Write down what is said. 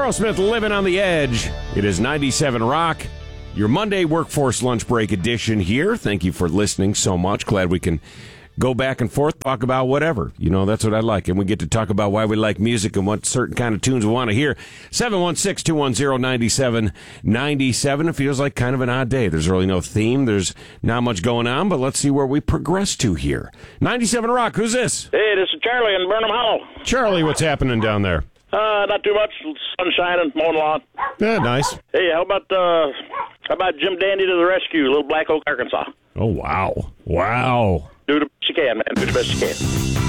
Aerosmith, Living on the Edge. It is 97 Rock, your Monday Workforce Lunch Break edition here. Thank you for listening so much. Glad we can go back and forth, talk about whatever. You know, that's what I like. And we get to talk about why we like music and what certain kind of tunes we want to hear. 716-210-9797. It feels like kind of an odd day. There's really no theme. There's not much going on, but let's see where we progress to here. 97 Rock, who's this? Hey, this is Charlie in Burnham Hollow. Charlie, what's happening down there? Not too much. Sun shining, mowing lawn. Yeah, nice. Hey, how about Jim Dandy to the rescue, Little Black Oak, Arkansas? Oh, wow. Wow. Do the best you can, man. Do the best you can.